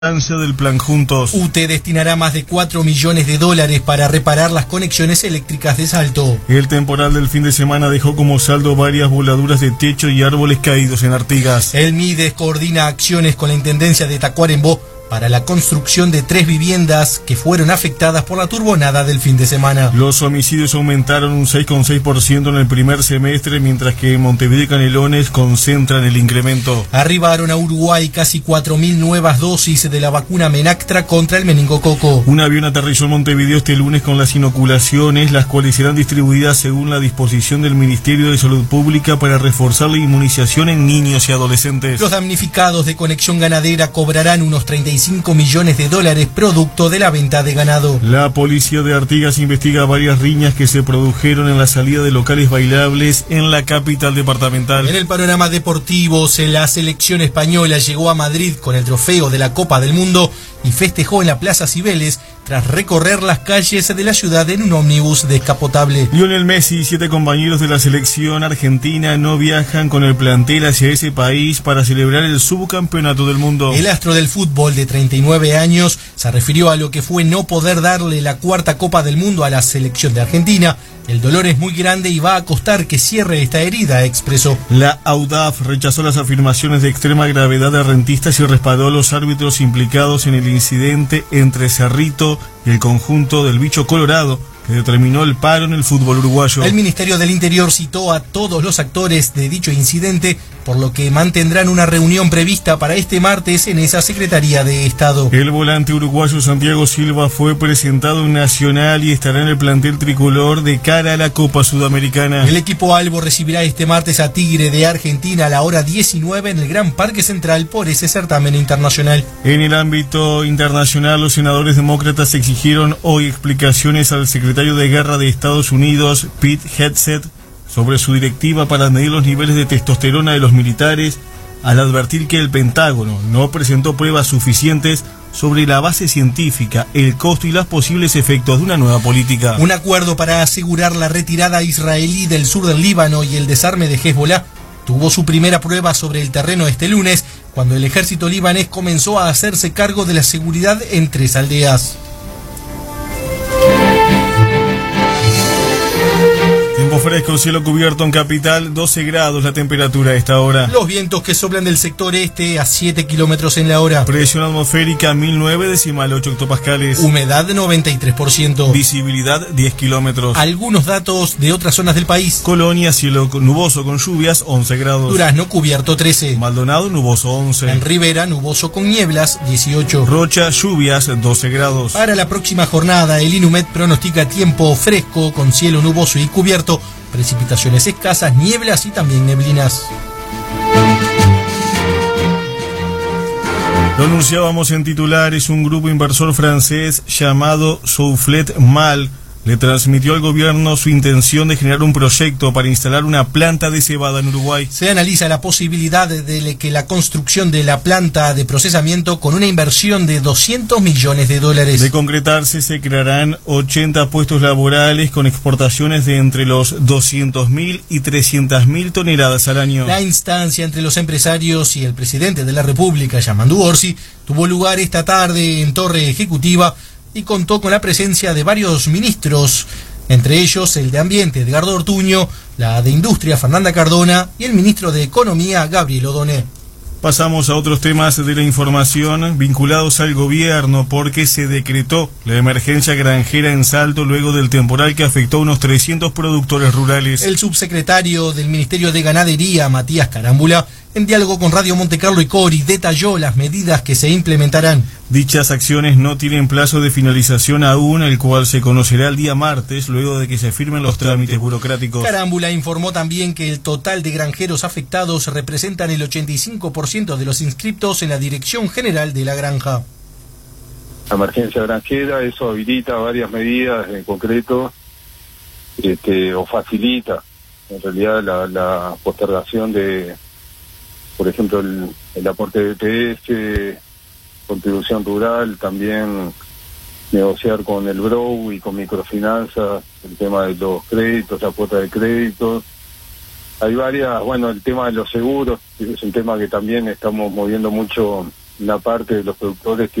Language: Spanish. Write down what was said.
del plan Juntos. UTE destinará más de 4 millones de dólares para reparar las conexiones eléctricas de Salto. El temporal del fin de semana dejó como saldo varias voladuras de techo y árboles caídos en Artigas. El MIDES coordina acciones con la Intendencia de Tacuarembó para la construcción de 3 viviendas que fueron afectadas por la turbonada del fin de semana. Los homicidios aumentaron un 6,6% en el primer semestre, mientras que Montevideo y Canelones concentran el incremento. Arribaron a Uruguay casi 4.000 nuevas dosis de la vacuna Menactra contra el meningococo. Un avión aterrizó en Montevideo este lunes con las inoculaciones, las cuales serán distribuidas según la disposición del Ministerio de Salud Pública para reforzar la inmunización en niños y adolescentes. Los damnificados de Conexión Ganadera cobrarán unos 35 millones de dólares producto de la venta de ganado. La policía de Artigas investiga varias riñas que se produjeron en la salida de locales bailables en la capital departamental. En el panorama deportivo, la selección española llegó a Madrid con el trofeo de la Copa del Mundo y festejó en la Plaza Cibeles tras recorrer las calles de la ciudad en un ómnibus descapotable. Lionel Messi y 7 compañeros de la selección argentina no viajan con el plantel hacia ese país para celebrar el subcampeonato del mundo. El astro del fútbol de 39 años se refirió a lo que fue no poder darle la 4ª Copa del Mundo a la selección de Argentina. El dolor es muy grande y va a costar que cierre esta herida, expresó. La AUDAF rechazó las afirmaciones de extrema gravedad de rentistas y respaldó a los árbitros implicados en el incidente entre Cerrito y el conjunto del Bicho Colorado, que determinó el paro en el fútbol uruguayo. El Ministerio del Interior citó a todos los actores de dicho incidente, por lo que mantendrán una reunión prevista para este martes en esa Secretaría de Estado. El volante uruguayo Santiago Silva fue presentado en Nacional y estará en el plantel tricolor de cara a la Copa Sudamericana. El equipo albo recibirá este martes a Tigre de Argentina a la hora 19 en el Gran Parque Central por ese certamen internacional. En el ámbito internacional, los senadores demócratas exigieron hoy explicaciones al secretario de Guerra de Estados Unidos, Pete Hegseth, sobre su directiva para medir los niveles de testosterona de los militares, al advertir que el Pentágono no presentó pruebas suficientes sobre la base científica, el costo y los posibles efectos de una nueva política. Un acuerdo para asegurar la retirada israelí del sur del Líbano y el desarme de Hezbollah tuvo su primera prueba sobre el terreno este lunes, cuando el ejército libanés comenzó a hacerse cargo de la seguridad en 3 aldeas. Tiempo fresco, cielo cubierto en capital, 12 grados la temperatura a esta hora. Los vientos que soplan del sector este a 7 kilómetros en la hora. Presión atmosférica 1009,8 hectopascales. Humedad 93%. Visibilidad 10 kilómetros. Algunos datos de otras zonas del país. Colonia, cielo nuboso con lluvias, 11 grados. Durazno, cubierto 13. Maldonado, nuboso 11. En Rivera, nuboso con nieblas, 18. Rocha, lluvias, 12 grados. Para la próxima jornada, el INUMED pronostica tiempo fresco con cielo nuboso y cubierto, precipitaciones escasas, nieblas y también neblinas. Lo anunciábamos en titulares, un grupo inversor francés llamado Soufflet Mal le transmitió al gobierno su intención de generar un proyecto para instalar una planta de cebada en Uruguay. Se analiza la posibilidad de que la construcción de la planta de procesamiento con una inversión de 200 millones de dólares. De concretarse, se crearán 80 puestos laborales con exportaciones de entre los 200.000 y 300.000 toneladas al año. La instancia entre los empresarios y el presidente de la República, Yamandu Orsi, tuvo lugar esta tarde en Torre Ejecutiva y contó con la presencia de varios ministros, entre ellos el de Ambiente, Edgardo Ortuño, la de Industria, Fernanda Cardona, y el ministro de Economía, Gabriel Odoné. Pasamos a otros temas de la información vinculados al gobierno, porque se decretó la emergencia granjera en Salto luego del temporal que afectó a unos 300 productores rurales. El subsecretario del Ministerio de Ganadería, Matías Carámbula, en diálogo con Radio Montecarlo y Cori, detalló las medidas que se implementarán. Dichas acciones no tienen plazo de finalización aún, el cual se conocerá el día martes, luego de que se firmen los trámites burocráticos. Carámbula informó también que el total de granjeros afectados representan el 85% de los inscriptos en la Dirección General de la Granja. La emergencia granjera, eso habilita varias medidas en concreto, o facilita en realidad la postergación de, por ejemplo, el aporte de EPS, contribución rural, también negociar con el BROU y con microfinanzas, el tema de los créditos, la cuota de créditos. Hay varias, el tema de los seguros, es un tema que también estamos moviendo mucho una parte de los productores